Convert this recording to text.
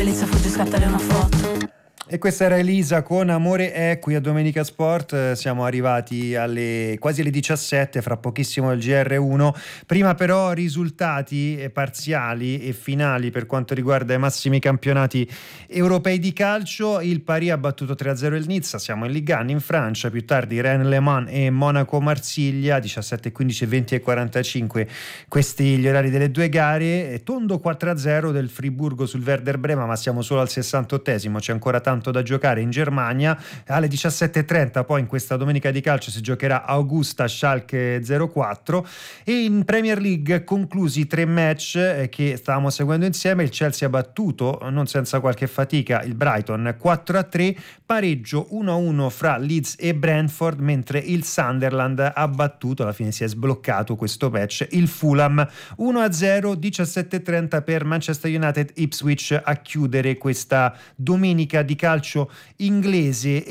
Elisa fugge, scattare una foto. E questa era Elisa con Amore è qui a Domenica Sport. Siamo arrivati quasi alle 17, fra pochissimo il GR1. Prima però risultati parziali e finali per quanto riguarda i massimi campionati europei di calcio. Il Paris ha battuto 3-0 il Nizza, siamo in Ligue 1 in Francia, più tardi Rennes-Le Mans e Monaco-Marsiglia, 17:15, 20:45 questi gli orari delle due gare. Tondo 4-0 del Friburgo sul Werder Brema, ma siamo solo al 68esimo, c'è ancora tanto da giocare in Germania. Alle 17:30 poi in questa domenica di calcio si giocherà Augusta Schalke 04 e in Premier League conclusi 3 match che stavamo seguendo insieme. Il Chelsea ha battuto non senza qualche fatica il Brighton 4-3, pareggio 1-1 fra Leeds e Brentford, mentre il Sunderland ha battuto, alla fine si è sbloccato questo match, il Fulham 1-0. 17:30 per Manchester United Ipswich a chiudere questa domenica di calcio inglese.